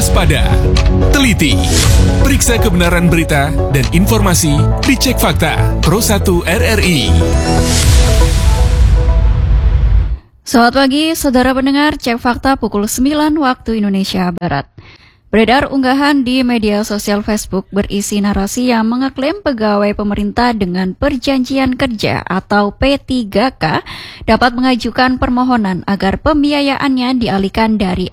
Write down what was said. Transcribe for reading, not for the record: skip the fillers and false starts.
waspada, teliti, periksa kebenaran berita dan informasi di Cek Fakta Pro 1 RRI. Selamat pagi, saudara pendengar Cek Fakta pukul 9 waktu Indonesia Barat. Beredar unggahan di media sosial Facebook berisi narasi yang mengeklaim pegawai pemerintah dengan perjanjian kerja atau P3K dapat mengajukan permohonan agar pembiayaannya dialihkan dari